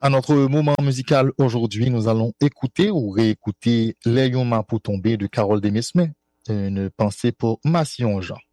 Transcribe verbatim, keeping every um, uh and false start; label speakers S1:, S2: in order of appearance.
S1: À notre moment musical aujourd'hui, nous allons écouter ou réécouter Les Yoma pour tomber de Carole Demesme, une pensée pour Massillon Jean.